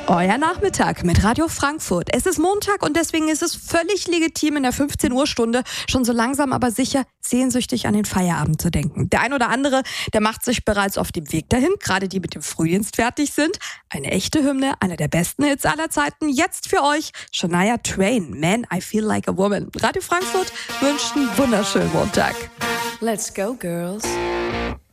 Euer Nachmittag mit Radio Frankfurt. Es ist Montag und deswegen ist es völlig legitim, in der 15 Uhr Stunde schon so langsam aber sicher sehnsüchtig an den Feierabend zu denken. Der ein oder andere, der macht sich bereits auf dem Weg dahin, gerade die mit dem Frühdienst fertig sind. Eine echte Hymne, einer der besten Hits aller Zeiten. Jetzt für euch Shania Twain, Man, I Feel Like a Woman. Radio Frankfurt wünscht einen wunderschönen Montag. Let's go, girls.